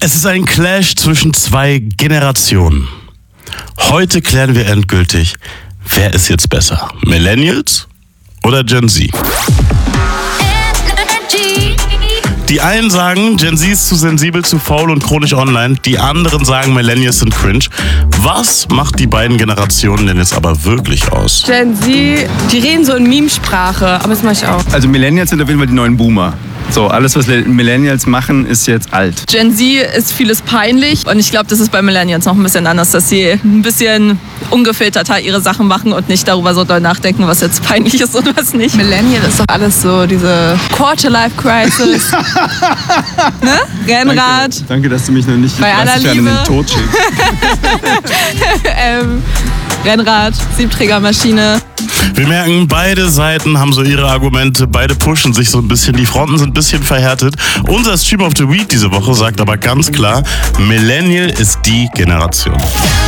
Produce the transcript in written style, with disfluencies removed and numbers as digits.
Es ist ein Clash zwischen zwei Generationen. Heute klären wir endgültig, wer ist jetzt besser? Millennials oder Gen Z? Die einen sagen, Gen Z ist zu sensibel, zu faul und chronisch online. Die anderen sagen, Millennials sind cringe. Was macht die beiden Generationen denn jetzt aber wirklich aus? Gen Z, die reden so in Meme-Sprache, aber das mache ich auch. Also Millennials sind auf jeden Fall die neuen Boomer. So, alles, was Millennials machen, ist jetzt alt. Gen Z ist vieles peinlich und ich glaube, das ist bei Millennials noch ein bisschen anders, dass sie ein bisschen ungefilterter ihre Sachen machen und nicht darüber so doll nachdenken, was jetzt peinlich ist und was nicht. Millennial ist doch alles so diese Quarter-Life-Crisis. Ne? Rennrad. Danke, dass du mich noch nicht Bei aller in Liebe. den Tod schickst. Rennrad, Siebträgermaschine. Wir merken, beide Seiten haben so ihre Argumente, beide pushen sich so ein bisschen, die Fronten sind ein bisschen verhärtet. Unser Stream of the Week diese Woche sagt aber ganz klar, Millennial ist die Generation.